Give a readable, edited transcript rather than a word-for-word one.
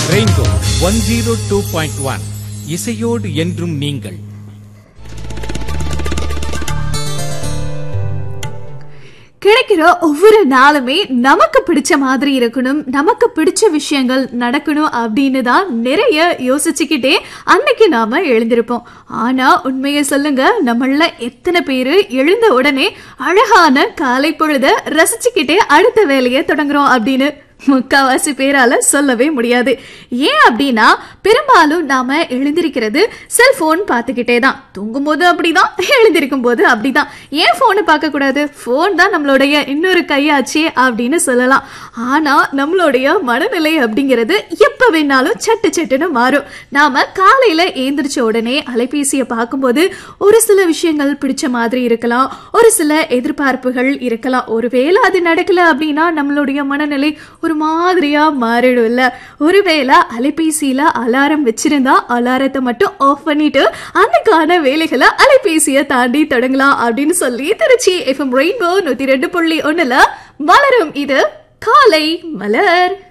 Rainbow 102.1 இசையோடு என்றும் நீங்கள். கிடைக்கிற ஒவ்வொரு நாளுமே நமக்கு பிடிச்ச மாதிரி இருக்கணும், நமக்கு பிடிச்ச விஷயங்கள் நடக்கணும் அப்படின்னு தான் நிறைய யோசிச்சுக்கிட்டே அன்னைக்கு நாம எழுந்திருப்போம். ஆனா உண்மையை சொல்லுங்க, நம்மள எத்தனை பேரு எழுந்த உடனே அழகான காலை பொழுத ரசிச்சுக்கிட்டே அடுத்த வேலையை தொடங்குறோம் அப்படின்னு முக்காவாசி பேரால சொல்லவே முடியாது. ஏன் அப்படின்னா பெரும்பாலும் நாம எழுந்திருக்கிறது செல்போன் பார்த்துக்கிட்டே தான். தூங்கும் போது அப்படிதான், எழுந்திருக்கும் போது அப்படிதான். ஏன் போனை பார்க்க கூடாது? போன் தான் நம்மளுடைய இன்னொரு கையாச்சே அப்படின்னு சொல்லலாம். ஆனா நம்மளுடைய மனநிலை அப்படிங்கிறது எப்ப வேணாலும் சட்டு சட்டுன்னு மாறும். நாம காலையில ஏந்திரிச்ச உடனே அலைபேசியை பார்க்கும்போது ஒரு சில விஷயங்கள் பிடிச்ச மாதிரி இருக்கலாம், ஒரு சில எதிர்பார்ப்புகள் இருக்கலாம். ஒருவேளை அது நடக்கல அப்படின்னா நம்மளுடைய மனநிலை ஒரு மாதிரியா மாறிடும்ல. ஒருவேளை அலைபேசியில அலாரம் வச்சிருந்தா அலாரத்தை மட்டும் ஆஃப் பண்ணிட்டு அன்னைக்கான வேலைகளை அலைபேசியை தாண்டி தொடங்கலாம் அப்படின்னு சொல்லி திருச்சி FM ரெயின்போ 102.1 மலரும் இது காலை மலர்.